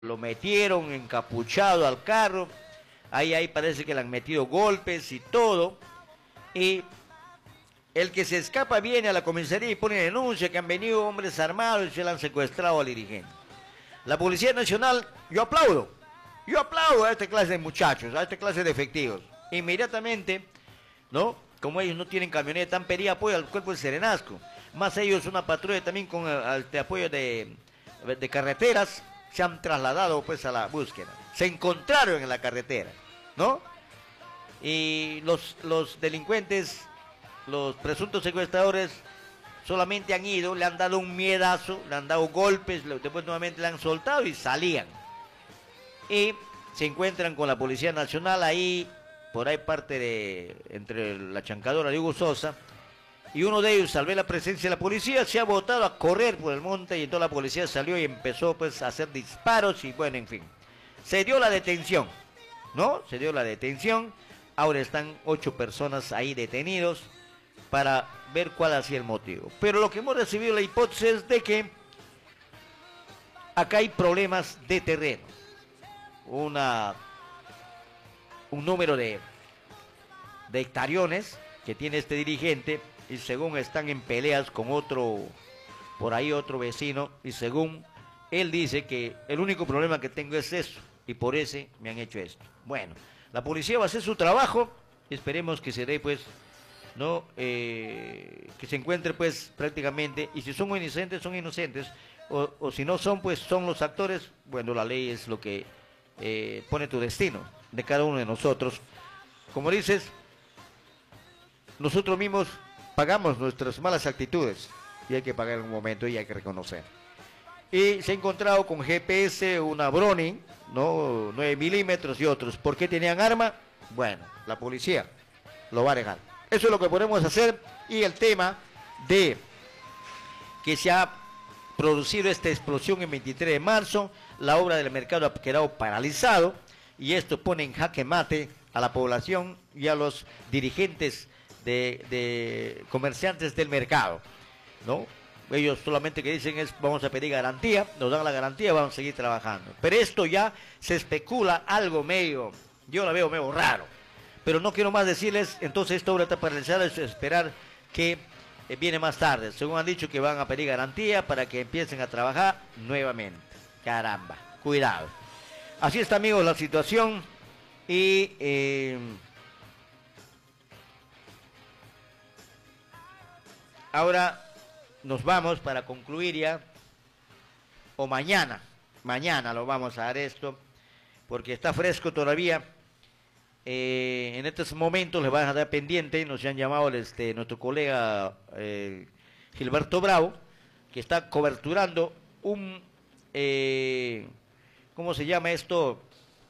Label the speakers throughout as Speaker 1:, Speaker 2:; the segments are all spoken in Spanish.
Speaker 1: lo metieron encapuchado al carro, ahí parece que le han metido golpes y todo, y el que se escapa viene a la comisaría y pone denuncia que han venido hombres armados y se le han secuestrado al dirigente. La Policía Nacional, yo aplaudo a esta clase de muchachos, a esta clase de efectivos. Inmediatamente, ¿no? Como ellos no tienen camioneta, han pedido apoyo al cuerpo de Serenazgo. Más ellos, una patrulla también con apoyo de carreteras, se han trasladado pues a la búsqueda. Se encontraron en la carretera, ¿no? Y los delincuentes, los presuntos secuestradores, solamente han ido, le han dado un miedazo, le han dado golpes, después nuevamente le han soltado y salían. Y se encuentran con la Policía Nacional ahí, por ahí entre la chancadora de Hugo Sosa, y uno de ellos, al ver la presencia de la policía, se ha botado a correr por el monte y entonces la policía salió y empezó pues a hacer disparos y bueno, en fin. Se dio la detención, ¿no? Se dio la detención, ahora están 8 personas ahí detenidos para ver cuál ha sido el motivo. Pero lo que hemos recibido la hipótesis es de que acá hay problemas de terreno. Un número de hectariones que tiene este dirigente y según están en peleas con otro vecino y según él dice que el único problema que tengo es eso y por ese me han hecho esto. Bueno, la policía va a hacer su trabajo, esperemos que se dé pues, no, que se encuentre pues prácticamente, y si son inocentes, son inocentes, o si no son, pues son los actores. Bueno, la ley es lo que pone tu destino de cada uno de nosotros. Como dices, nosotros mismos pagamos nuestras malas actitudes y hay que pagar en un momento y hay que reconocer. Y se ha encontrado con GPS una Browning, ¿no? 9 milímetros y otros. ¿Por qué tenían arma? Bueno, la policía lo va a dejar. Eso es lo que podemos hacer. Y el tema de que se ha producido esta explosión el 23 de marzo, la obra del mercado ha quedado paralizado y esto pone en jaque mate a la población y a los dirigentes de comerciantes del mercado, ¿no? Ellos solamente que dicen es vamos a pedir garantía, nos dan la garantía, vamos a seguir trabajando. Pero esto ya se especula algo medio, yo la veo medio raro. Pero no quiero más decirles, entonces esta obra está paralizada, es esperar que viene más tarde. Según han dicho que van a pedir garantía para que empiecen a trabajar nuevamente. Caramba, cuidado. Así está, amigos, la situación y ahora nos vamos para concluir ya, o mañana lo vamos a dar esto, porque está fresco todavía. En estos momentos les van a dar pendiente, nos han llamado nuestro colega Gilberto Bravo, que está coberturando un, ¿cómo se llama esto?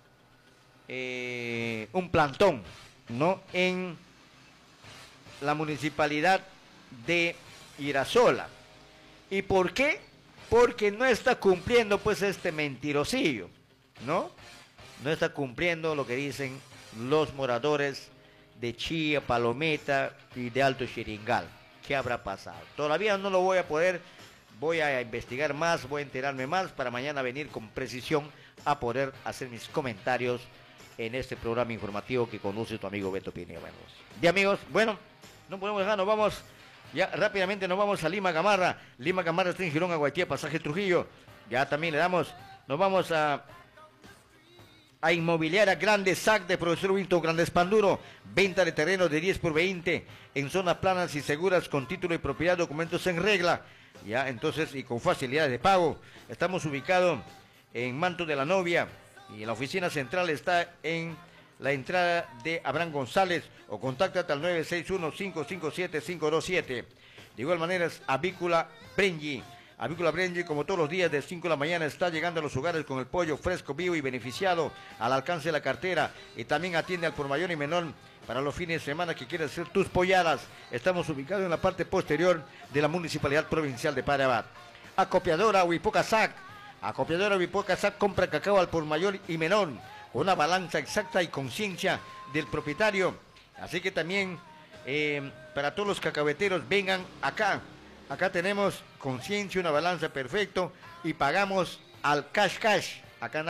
Speaker 1: Un plantón, ¿no? En la municipalidad de Irasola. ¿Y por qué? Porque no está cumpliendo pues este mentirosillo, ¿no? No está cumpliendo lo que dicen los moradores de Chía, Palometa y de Alto Chiringal. ¿Qué habrá pasado? Todavía no lo voy a poder, voy a investigar más, voy a enterarme más para mañana venir con precisión a poder hacer mis comentarios en este programa informativo que conduce tu amigo Beto Pineda. Y amigos, bueno, no podemos dejar, nos vamos, ya rápidamente nos vamos a Lima Gamarra. Lima Gamarra está en Girón, Aguaytía, pasaje Trujillo. Ya también le damos, nos vamos a Inmobiliaria Grande SAC de profesor Winton Grandes Panduro, venta de terrenos de 10 por 20 en zonas planas y seguras con título y propiedad, documentos en regla, ya entonces y con facilidades de pago. Estamos ubicados en Manto de la Novia y la oficina central está en la entrada de Abraham González o contáctate al 961-557-527. De igual manera es Avícola Brengi. Avícola Brengi, como todos los días de 5 de la mañana, está llegando a los hogares con el pollo fresco, vivo y beneficiado al alcance de la cartera. Y también atiende al por mayor y menor para los fines de semana que quieras hacer tus polladas. Estamos ubicados en la parte posterior de la Municipalidad Provincial de Parabat. Acopiadora Huipoca SAC. Acopiadora Huipoca SAC compra cacao al por mayor y menor, con una balanza exacta y conciencia del propietario. Así que también para todos los cacahueteros, vengan acá. Acá tenemos conciencia, una balanza perfecto y pagamos al cash. acá